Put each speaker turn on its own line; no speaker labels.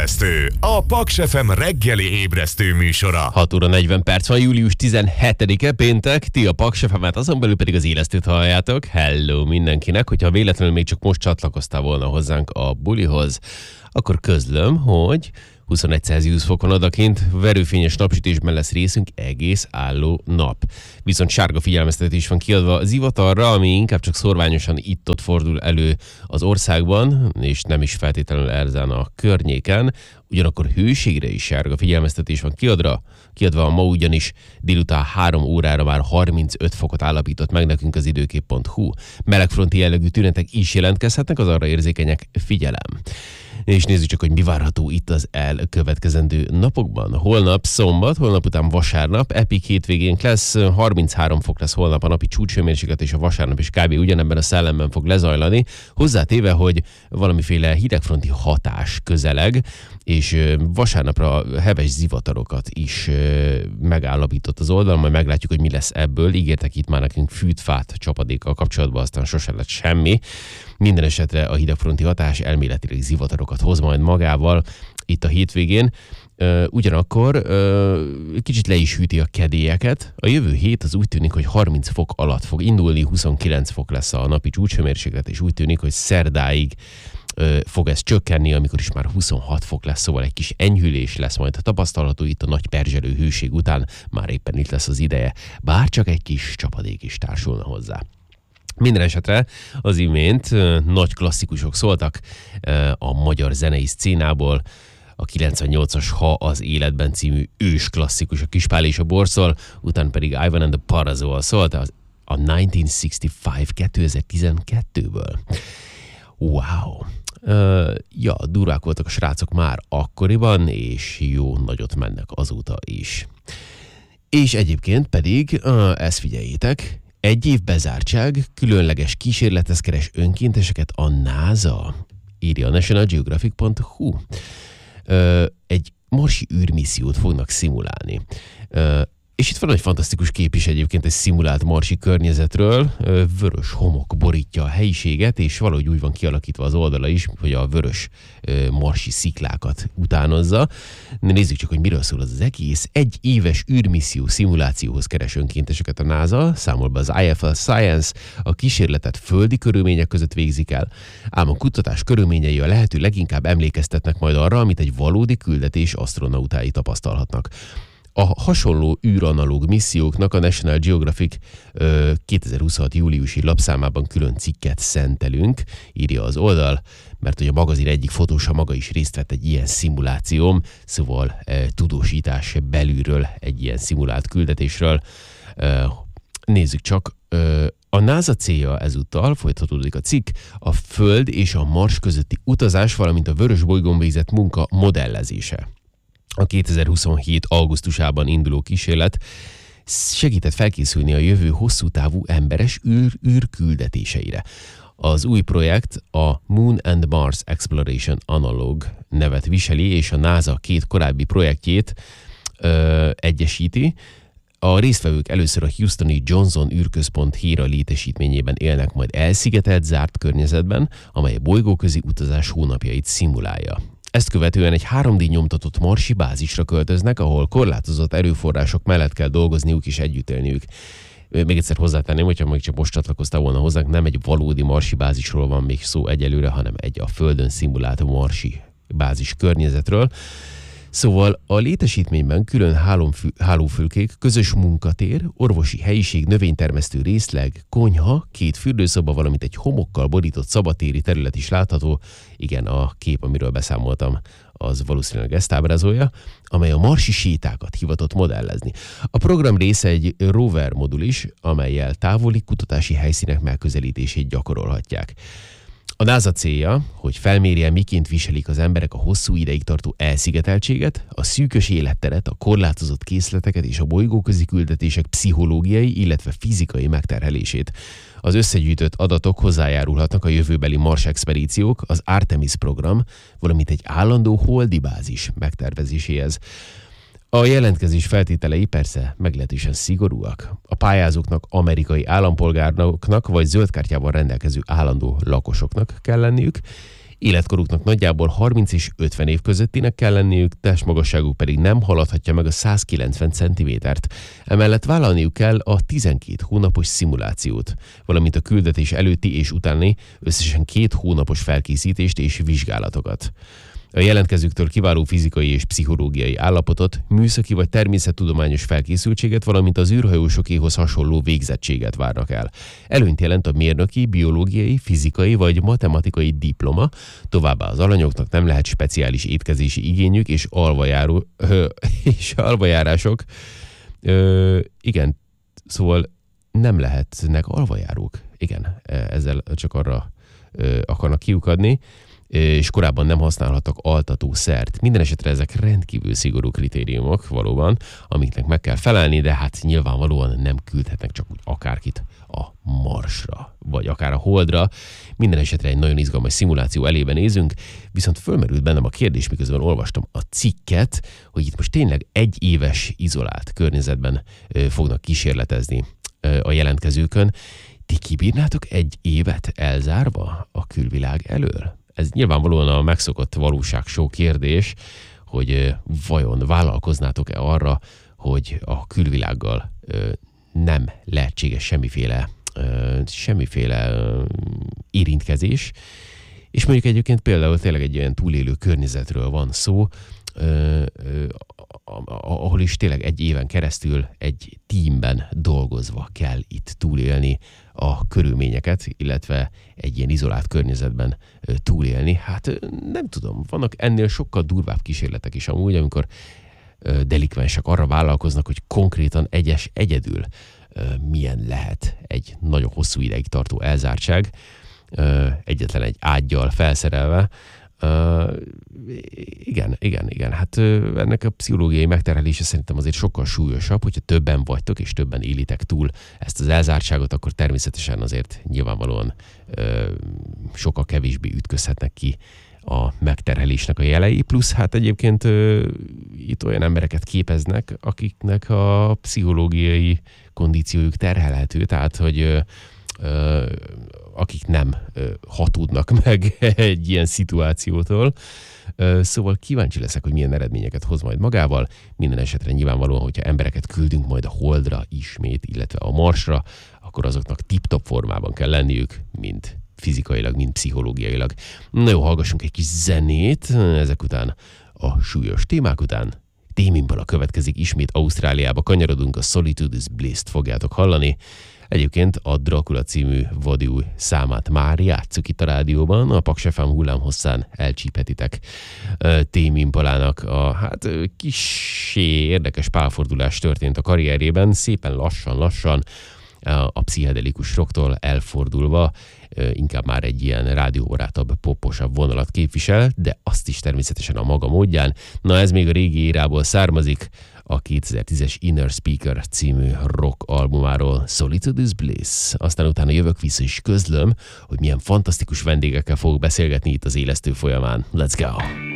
Ébresztő, a Paks FM reggeli ébresztő műsora.
6 óra 40 perc van, július 17-e, péntek, ti a Paks FM-et, azon belül pedig az élesztőt halljátok. Hello mindenkinek, hogyha véletlenül még csak most csatlakoztál volna hozzánk a bulihoz, akkor közlöm, hogy 21 Celsius fokon odakint, verőfényes napsütésben lesz részünk egész álló nap. Viszont sárga figyelmeztetés van kiadva zivatarra, ami inkább csak szorványosan itt-ott fordul elő az országban, és nem is feltétlenül ezen a környéken. Ugyanakkor hőségre is sárga figyelmeztetés van kiadva, ma ugyanis délután 3 órára már 35 fokot állapított meg nekünk az időkép.hu. Melegfronti jellegű tünetek is jelentkezhetnek, az arra érzékenyek, figyelem. És nézzük csak, hogy mi várható itt az elkövetkezendő napokban. Holnap szombat, holnap után vasárnap, epik hétvégén lesz, 33 fok lesz holnap a napi csúcshőmérséklet, és a vasárnap is kb. Ugyanebben a szellemben fog lezajlani. Hozzátéve, hogy valamiféle hidegfronti hatás közeleg, és vasárnapra heves zivatarokat is megállapított az oldalon, majd meglátjuk, hogy mi lesz ebből. Ígértek itt már nekünk fűt-fát csapadékkal kapcsolatban, aztán sosem lett semmi. Minden esetre a hidegfronti hatás elméletileg zivatarokat hoz majd magával itt a hétvégén. Ugyanakkor kicsit le is hűti a kedélyeket. A jövő hét az úgy tűnik, hogy 30 fok alatt fog indulni, 29 fok lesz a napi csúcshőmérséklet, és úgy tűnik, hogy szerdáig fog ez csökkenni, amikor is már 26 fok lesz, szóval egy kis enyhülés lesz majd tapasztalható itt a nagy perzselő hőség után, már éppen itt lesz az ideje, bár csak egy kis csapadék is társulna hozzá. Minden esetre az imént nagy klasszikusok szóltak a magyar zenei szcénából, a 98-as Ha az életben című ős klasszikus, a Kispál és a Borszol, utána pedig Ivan and the Parazol szólt a 1965 2012-ből. Wow! Durvák voltak a srácok már akkoriban, és jó nagyot mennek azóta is. És egyébként pedig, ezt figyeljétek, egy év bezártság, különleges kísérlethez keres önkénteseket a NASA, írja a nationalgeographic.hu. Egy marsi űrmissziót fognak szimulálni. És itt van egy fantasztikus kép is egyébként egy szimulált marsi környezetről. Vörös homok borítja a helyiséget, és valahogy úgy van kialakítva az oldala is, hogy a vörös marsi sziklákat utánozza. Nézzük csak, hogy miről szól az egész. Egy éves űrmisszió szimulációhoz keres önkénteseket a NASA, számol be az IFL Science, a kísérletet földi körülmények között végzik el, ám a kutatás körülményei a lehető leginkább emlékeztetnek majd arra, amit egy valódi küldetés asztronautái tapasztalhatnak. A hasonló űranalóg misszióknak a National Geographic 2026. júliusi lapszámában külön cikket szentelünk, írja az oldal, mert hogy a magazin egyik fotósa maga is részt vett egy ilyen szimulációm, szóval tudósítás belülről egy ilyen szimulált küldetésről. Nézzük csak, a NASA célja ezúttal, folytatódik a cikk, a Föld és a Mars közötti utazás, valamint a vörös bolygón végzett munka modellezése. A 2027. augusztusában induló kísérlet segített felkészülni a jövő hosszú távú emberes űrküldetéseire. Az új projekt a Moon and Mars Exploration Analog nevet viseli, és a NASA két korábbi projektjét egyesíti. A résztvevők először a Houstoni Johnson űrközpont Hera létesítményében élnek majd elszigetelt, zárt környezetben, amely a bolygóközi utazás hónapjait szimulálja. Ezt követően egy 3D nyomtatott marsi bázisra költöznek, ahol korlátozott erőforrások mellett kell dolgozniuk és együtt élniük. Még egyszer hozzátenném, hogyha még csak most csatlakoztál volna hozzánk, nem egy valódi marsi bázisról van még szó egyelőre, hanem egy a Földön szimulált marsi bázis környezetről. Szóval a létesítményben külön hálófülkék, közös munkatér, orvosi helyiség, növénytermesztő részleg, konyha, 2 fürdőszoba, valamint egy homokkal borított szabadtéri terület is látható. Igen, a kép, amiről beszámoltam, az valószínűleg ezt ábrázolja, amely a marsi sétákat hivatott modellezni. A program része egy rover modul is, amellyel távoli kutatási helyszínek megközelítését gyakorolhatják. A NASA célja, hogy felmérje, miként viselik az emberek a hosszú ideig tartó elszigeteltséget, a szűkös életteret, a korlátozott készleteket és a bolygóközi küldetések pszichológiai, illetve fizikai megterhelését. Az összegyűjtött adatok hozzájárulhatnak a jövőbeli Mars expedíciók, az Artemis program, valamint egy állandó holdi bázis megtervezéséhez. A jelentkezés feltételei persze meglehetősen szigorúak. A pályázóknak amerikai állampolgároknak vagy zöldkártyával rendelkező állandó lakosoknak kell lenniük, Életkoruknak nagyjából 30 és 50 év közöttinek kell lenniük, testmagasságuk pedig nem haladhatja meg a 190 cm-t. Emellett vállalniuk kell a 12 hónapos szimulációt, valamint a küldetés előtti és utáni összesen 2 hónapos felkészítést és vizsgálatokat. A jelentkezőktől kiváló fizikai és pszichológiai állapotot, műszaki vagy természettudományos felkészültséget, valamint az űrhajósokéhoz hasonló végzettséget várnak el. Előnyt jelent a mérnöki, biológiai, fizikai vagy matematikai diploma, továbbá az alanyoknak nem lehet speciális étkezési igényük és alvajárások. Igen, szóval nem lehetnek alvajárók. Igen, ezzel csak arra akarnak kiukadni, és korábban nem használhattak altatószert. Minden esetre ezek rendkívül szigorú kritériumok valóban, amiknek meg kell felelni, de hát nyilvánvalóan nem küldhetnek csak úgy akárkit a Marsra, vagy akár a Holdra. Minden esetre egy nagyon izgalmas szimuláció elébe nézünk, viszont fölmerült bennem a kérdés, miközben olvastam a cikket, hogy itt most tényleg egy éves izolált környezetben fognak kísérletezni a jelentkezőkön. Ti kibírnátok egy évet elzárva a külvilág elől? Ez nyilvánvalóan a megszokott valóságshow kérdés, hogy vajon vállalkoznátok-e arra, hogy a külvilággal nem lehetséges semmiféle érintkezés, és mondjuk egyébként például tényleg egy olyan túlélő környezetről van szó, ahol is tényleg egy éven keresztül egy teamben dolgozva kell itt túlélni a körülményeket, illetve egy ilyen izolált környezetben túlélni. Hát nem tudom, vannak ennél sokkal durvább kísérletek is amúgy, amikor delikvensek arra vállalkoznak, hogy konkrétan egyedül milyen lehet egy nagyon hosszú ideig tartó elzártság, egyetlen egy ággyal felszerelve. Igen. Hát ennek a pszichológiai megterhelése szerintem azért sokkal súlyosabb, hogyha többen vagytok és többen élitek túl ezt az elzártságot, akkor természetesen azért nyilvánvalóan sokkal kevésbé ütközhetnek ki a megterhelésnek a jelei, plusz hát egyébként itt olyan embereket képeznek, akiknek a pszichológiai kondíciójuk terhelhető, tehát hogy akik nem hatódnak meg egy ilyen szituációtól. Szóval kíváncsi leszek, hogy milyen eredményeket hoz majd magával. Minden esetre nyilvánvalóan, hogyha embereket küldünk majd a Holdra ismét, illetve a Marsra, akkor azoknak tip-top formában kell lenniük, mind fizikailag, mind pszichológiailag. Na jó, hallgassunk egy kis zenét, ezek után a súlyos témák után. Tame Impala következik, ismét Ausztráliába kanyarodunk, a Solitude is Bliss-t fogjátok hallani. Egyébként a Dracula című vadiúj számát már játsszuk itt a rádióban, a Paks FM hullámhosszán elcsíphetitek Tame Impalának hát kissé érdekes pálfordulás történt a karrierjében, szépen lassan a pszichedelikus rocktól elfordulva inkább már egy ilyen rádióbarátabb, poposabb vonalat képvisel, de azt is természetesen a maga módján. Na ez még a régi érából származik, a 2010-es Inner Speaker című rock albumáról, Solitude is Bliss. Aztán utána jövök vissza és közlöm, hogy milyen fantasztikus vendégekkel fogok beszélgetni itt az élesztő folyamán. Let's go!